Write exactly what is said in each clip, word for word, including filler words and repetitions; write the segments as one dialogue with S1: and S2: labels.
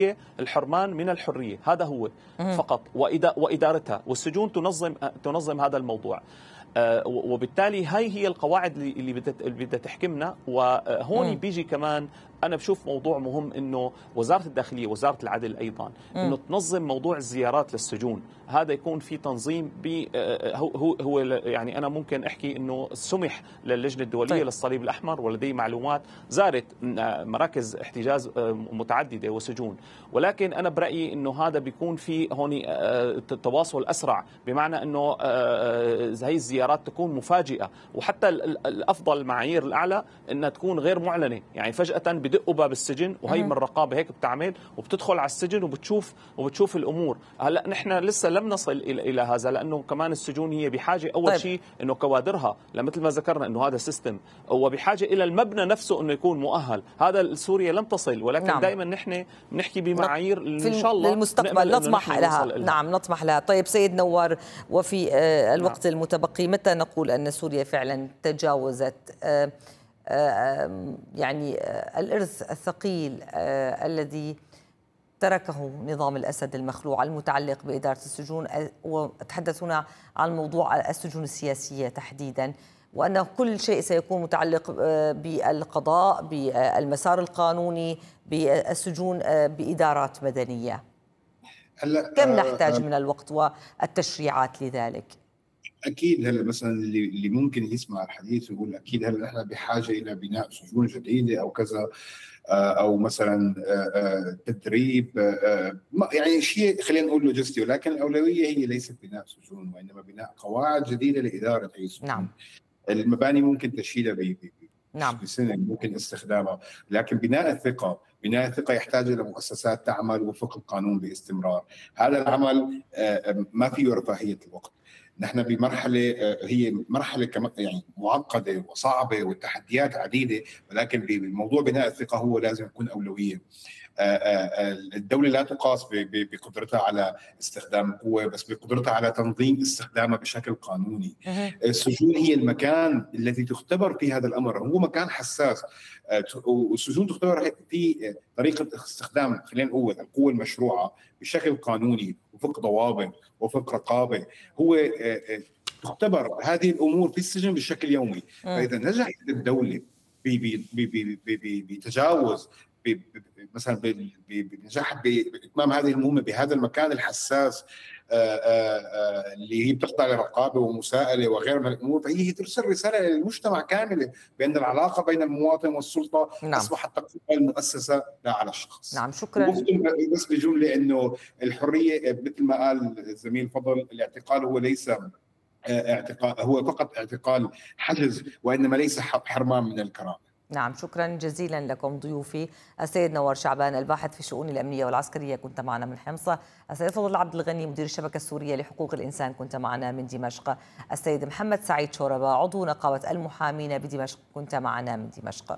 S1: الحرمان من الحرية، هذا هو فقط، وإدارتها، والسجون تنظم تنظم هذا الموضوع. وبالتالي هاي هي القواعد اللي بدها تحكمنا. وهون بيجي كمان أنا بشوف موضوع مهم، إنه وزارة الداخلية وزارة العدل أيضا إنه تنظم موضوع الزيارات للسجون، هذا يكون في تنظيم ب هو هو يعني أنا ممكن أحكي إنه سمح للجنة الدولية طيب. للصليب الأحمر، ولدي معلومات زارت مراكز احتجاز متعددة وسجون، ولكن أنا برأيي إنه هذا بيكون في هون تواصل أسرع، بمعنى إنه هي الزيارات تكون مفاجئة، وحتى الأفضل المعايير الأعلى إنها تكون غير معلنة، يعني فجأة بدقوا باب السجن، وهي من الرقابة هيك بتعمل، وبتدخل على السجن وبتشوف وبتشوف الأمور. هلا نحن لسه لم نصل إلى إلى هذا، لأنه كمان السجون هي بحاجة أول طيب. شيء إنه كوادرها، مثل ما ذكرنا إنه هذا سيستم، وبحاجة إلى المبنى نفسه إنه يكون مؤهل، هذا سوريا لم تصل، ولكن نعم. دائما نحن بنحكي بمعايير إن شاء الله
S2: للمستقبل نطمح لها. نعم نطمح لها. طيب سيد نوار، وفي الوقت نعم. المتبقي، متى نقول أن سوريا فعلا تجاوزت يعني الإرث الثقيل الذي تركه نظام الأسد المخلوع المتعلق بإدارة السجون، وتحدث هنا عن موضوع السجون السياسية تحديدا، وأن كل شيء سيكون متعلق بالقضاء، بالمسار القانوني، بالسجون بإدارات مدنية؟ كم نحتاج من الوقت والتشريعات لذلك؟
S3: اكيد هلا مثلا اللي اللي ممكن يسمع الحديث ويقول اكيد هلا احنا بحاجه الى بناء سجون جديده او كذا، او مثلا تدريب، يعني شيء خلينا نقول لوجستي، ولكن الاولويه هي ليست بناء سجون، وانما بناء قواعد جديده لاداره اي سجون.
S2: نعم.
S3: المباني ممكن تشييدها ب
S2: نعم.
S3: بسنه، ممكن استخدامها، لكن بناء الثقه، بناء الثقه يحتاج الى مؤسسات تعمل وفق القانون باستمرار. هذا العمل ما فيه رفاهيه الوقت. نحن بمرحله هي مرحله يعني معقده وصعبه والتحديات عديده، ولكن بموضوع بناء الثقه هو لازم يكون اولويه. الدوله لا تقاس بقدرتها على استخدام القوه، بس بقدرتها على تنظيم استخدامها بشكل قانوني. السجون هي المكان الذي تختبر فيه هذا الامر، هو مكان حساس، والسجون تختبر في طريقه استخدام خلينا نقول القوه المشروعه بشكل قانوني وفق ضوابط وفق رقابه. هو تختبر هذه الامور في السجن بشكل يومي. فاذا نجحت الدوله بتجاوز مثلا بنجاح باتمام هذه المهمه بهذا المكان الحساس اللي هي بتخضع لرقابه ومساءله وغيرها من الامور، فهي ترسل رساله للمجتمع كامله بان العلاقه بين المواطن والسلطه نعم. اصبحت تقوم على المؤسسه لا على الشخص.
S2: نعم شكرا.
S3: بس بجمله انه الحريه مثل ما قال الزميل فضل، الاعتقال هو ليس اعتقال، هو فقط اعتقال حجز، وانما ليس حرمان من الكرامه.
S2: نعم شكرا جزيلا لكم ضيوفي، السيد نوار شعبان الباحث في الشؤون الأمنية والعسكرية كنت معنا من حمص، السيد فضل عبد الغني مدير الشبكة السورية لحقوق الإنسان كنت معنا من دمشق، السيد محمد سعيد شوربة عضو نقابة المحامين بدمشق كنت معنا من دمشق.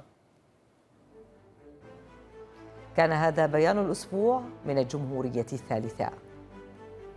S2: كان هذا بيان الأسبوع من الجمهورية الثالثة.